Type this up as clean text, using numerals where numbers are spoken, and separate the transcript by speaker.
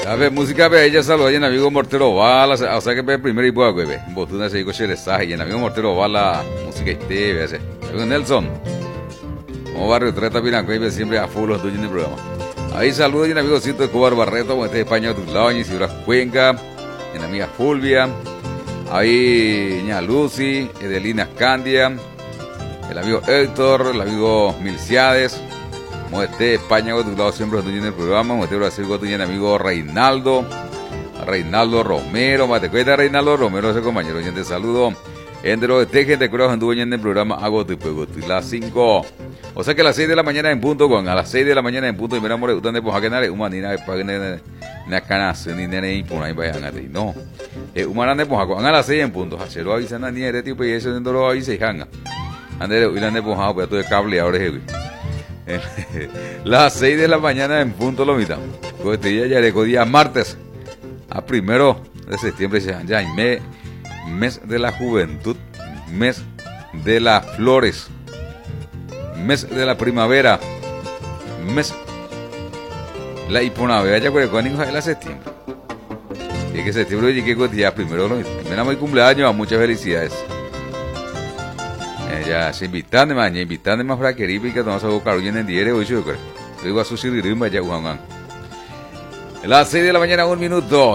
Speaker 1: A ver, música be ella saluda a amigo Mortero Bala, o sea que primero y puedo bebé. Botuna se dijo Cheresaje y amigo Mortero Bala, música y TV, ese. Amigo Nelson. Como barrio trata Pinaco y siempre a full los dueños del programa. Ahí saludo a mi amigo Cinto de Cobar Barreto, con este de España de Tulao, y Ciudad Cuenca, mi amiga Fulvia. Ahí ña Lucy, Edelina Candia, el amigo Héctor, el amigo Milciades. Este de España de Tulao siempre los dueños del programa. Este de Brasil con tu amigo Reinaldo Romero. Mate cuenta Reinaldo Romero, ese compañero. Yo te saludo. Entre los de gente que en dueño del programa hago tu puego. Las 5. O sea que a las 6 de la mañana en punto, con a las 6 de la mañana en punto, y mira, amor, ¿dónde pues a humanina de pagar na canas ni nene y por ahí vayan a ti? No. Humanane pues a las 6 en punto. Se lo avisan a ni de tipo y eso no lo avisa y hanga. Ande y la ne pues a todo el cable ahora es las 6 de la mañana en punto lo mitad. Pues este día ya le día martes a 1 de septiembre ya mes de la juventud, mes de las flores, mes de la primavera, mes la hiponavera ya con de la septiembre. Y que septiembre llegue con día primero mi cumpleaños, muchas felicidades. Ya se invitan más para que ripica vamos a buscar hoy en el diario hoy yo creo. Digo a su sirrimba ya Juan. Las 6 de la mañana 1 minuto.